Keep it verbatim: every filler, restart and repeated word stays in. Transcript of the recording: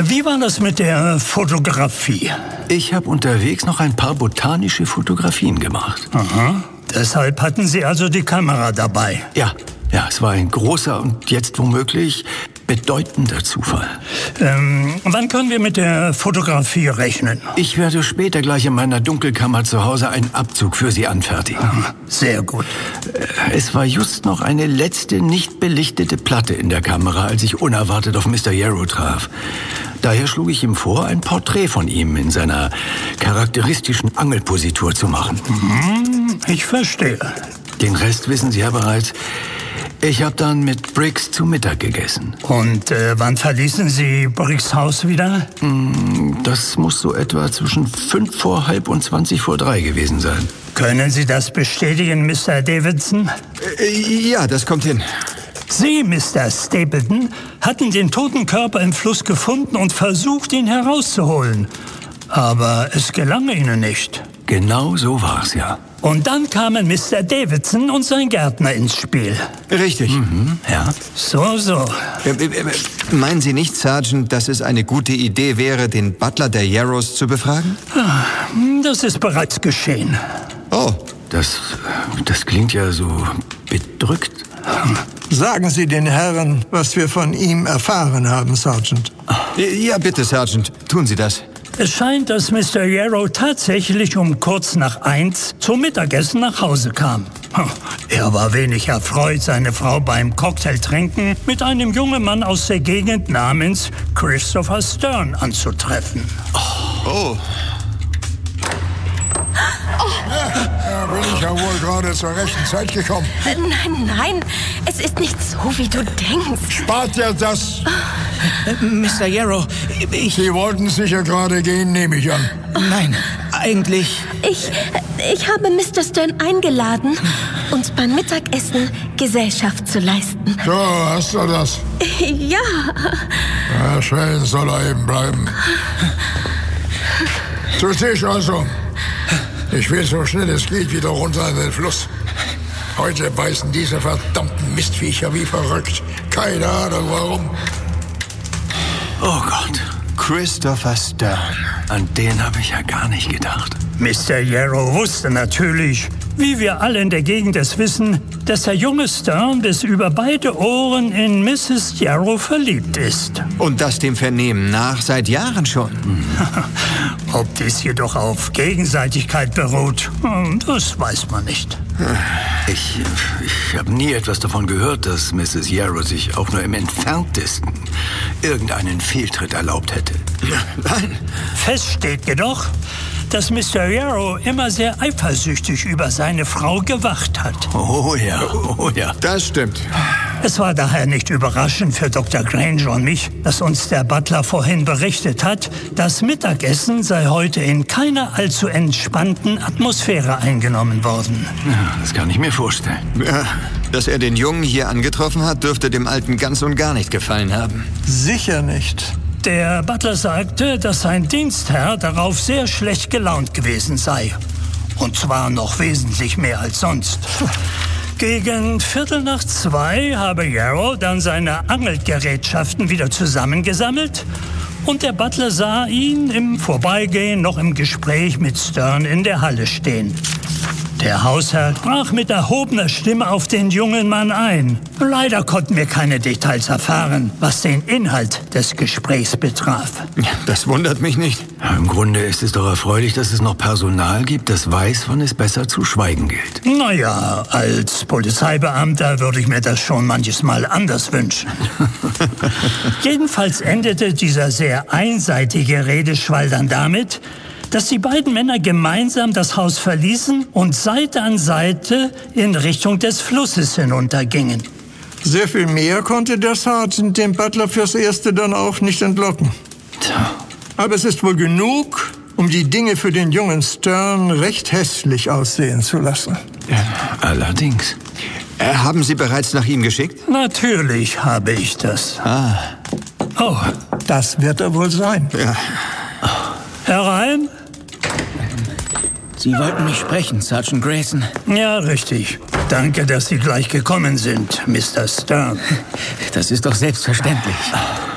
Wie war das mit der Fotografie? Ich habe unterwegs noch ein paar botanische Fotografien gemacht. Aha. Deshalb hatten Sie also die Kamera dabei? Ja, ja, es war ein großer und jetzt womöglich bedeutender Zufall. Ähm, wann können wir mit der Fotografie rechnen? Ich werde später gleich in meiner Dunkelkammer zu Hause einen Abzug für Sie anfertigen. Ach, sehr gut. Es war just noch eine letzte nicht belichtete Platte in der Kamera, als ich unerwartet auf Mister Yarrow traf. Daher schlug ich ihm vor, ein Porträt von ihm in seiner charakteristischen Angelpositur zu machen. Mhm, ich verstehe. Den Rest wissen Sie ja bereits. Ich habe dann mit Briggs zu Mittag gegessen. Und äh, wann verließen Sie Briggs Haus wieder? Das muss so etwa zwischen fünf vor halb und zwanzig vor drei gewesen sein. Können Sie das bestätigen, Mister Davidson? Äh, ja, das kommt hin. Sie, Mister Stapleton, hatten den toten Körper im Fluss gefunden und versucht, ihn herauszuholen. Aber es gelang Ihnen nicht. Genau so war's, ja. Und dann kamen Mister Davidson und sein Gärtner ins Spiel. Richtig. Mhm, ja. So, so. Äh, äh, meinen Sie nicht, Sergeant, dass es eine gute Idee wäre, den Butler der Yarrows zu befragen? Das ist bereits geschehen. Oh. Das, das klingt ja so bedrückt. Sagen Sie den Herren, was wir von ihm erfahren haben, Sergeant. Ja, bitte, Sergeant. Tun Sie das. Es scheint, dass Mister Yarrow tatsächlich um kurz nach eins zum Mittagessen nach Hause kam. Er war wenig erfreut, seine Frau beim Cocktailtrinken mit einem jungen Mann aus der Gegend namens Christopher Stern anzutreffen. Oh. Ja, bin ich ja wohl gerade zur rechten Zeit gekommen. Äh, nein, nein, es ist nicht so, wie du denkst. Spart dir das! Äh, Mister Yarrow, ich... Sie wollten sicher gerade gehen, nehme ich an. Nein, eigentlich... Ich, ich habe Mister Stern eingeladen, uns beim Mittagessen Gesellschaft zu leisten. So, hast du das? Ja. Ja, schön soll er eben bleiben. Zu Tisch also. Ich will so schnell es geht wieder runter in den Fluss. Heute beißen diese verdammten Mistviecher wie verrückt. Keine Ahnung warum. Oh Gott. Christopher Stern. An den habe ich ja gar nicht gedacht. Mister Yarrow wusste natürlich, wie wir alle in der Gegend es wissen, dass der junge Stern bis über beide Ohren in Misses Yarrow verliebt ist. Und das dem Vernehmen nach seit Jahren schon. Ob dies jedoch auf Gegenseitigkeit beruht, das weiß man nicht. Ich, ich habe nie etwas davon gehört, dass Misses Yarrow sich auch nur im Entferntesten irgendeinen Fehltritt erlaubt hätte. Nein. Fest steht jedoch, dass Mister Yarrow immer sehr eifersüchtig über seine Frau gewacht hat. Oh ja, oh ja. Das stimmt. Es war daher nicht überraschend für Doktor Granger und mich, dass uns der Butler vorhin berichtet hat, das Mittagessen sei heute in keiner allzu entspannten Atmosphäre eingenommen worden. Ja, das kann ich mir vorstellen. Ja, dass er den Jungen hier angetroffen hat, dürfte dem Alten ganz und gar nicht gefallen haben. Sicher nicht. Der Butler sagte, dass sein Dienstherr darauf sehr schlecht gelaunt gewesen sei. Und zwar noch wesentlich mehr als sonst. Gegen Viertel nach zwei habe Yarrow dann seine Angelgerätschaften wieder zusammengesammelt und der Butler sah ihn im Vorbeigehen noch im Gespräch mit Stern in der Halle stehen. Der Hausherr sprach mit erhobener Stimme auf den jungen Mann ein. Leider konnten wir keine Details erfahren, was den Inhalt des Gesprächs betraf. Das wundert mich nicht. Ja, im Grunde ist es doch erfreulich, dass es noch Personal gibt, das weiß, wann es besser zu schweigen gilt. Naja, als Polizeibeamter würde ich mir das schon manches Mal anders wünschen. Jedenfalls endete dieser sehr einseitige Redeschwall dann damit, dass die beiden Männer gemeinsam das Haus verließen und Seite an Seite in Richtung des Flusses hinuntergingen. Sehr viel mehr konnte der Sergeant dem Butler fürs Erste dann auch nicht entlocken. Tja. Aber es ist wohl genug, um die Dinge für den jungen Stern recht hässlich aussehen zu lassen. Ja, allerdings. Äh, haben Sie bereits nach ihm geschickt? Natürlich habe ich das. Ah. Oh. Das wird er wohl sein. Ja. Herein? Sie wollten mich sprechen, Sergeant Grayson. Ja, richtig. Danke, dass Sie gleich gekommen sind, Mister Stern. Das ist doch selbstverständlich.